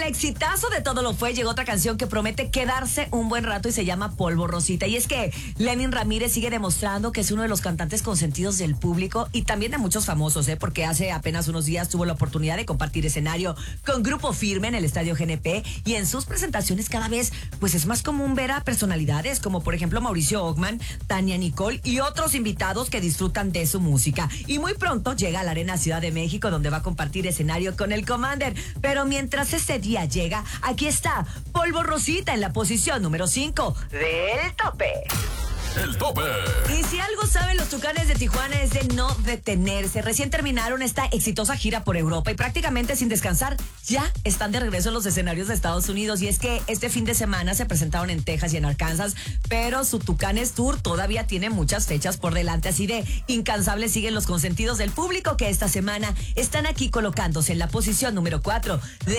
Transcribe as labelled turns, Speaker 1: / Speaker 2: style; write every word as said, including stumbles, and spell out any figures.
Speaker 1: exitazo de Todo Lo Fue llegó otra canción que promete quedarse un buen rato y se llama Polvo Rosita. Y es que Lenin Ramírez sigue demostrando que es uno de los cantantes consentidos del público y también de muchos famosos, ¿eh? Porque hace apenas unos días tuvo la oportunidad de compartir escenario con Grupo Firme en el Estadio G N P, y en sus presentaciones cada vez pues es más común ver a personalidades como por ejemplo Mauricio Ockman, Tania Nicole y otros invitados que disfrutan de su música. Y muy pronto llega a la Arena Ciudad de México, donde va a compartir escenario con el Commander. Pero mientras ese día llega, aquí está Polvo Rosita en la posición número cinco del tope.
Speaker 2: El tope.
Speaker 1: Y si algo saben los Tucanes de Tijuana es de no detenerse. Recién terminaron esta exitosa gira por Europa y prácticamente sin descansar ya están de regreso en los escenarios de Estados Unidos. Y es que este fin de semana se presentaron en Texas y en Arkansas, pero su Tucanes Tour todavía tiene muchas fechas por delante. Así de incansables siguen los consentidos del público, que esta semana están aquí colocándose en la posición número cuatro de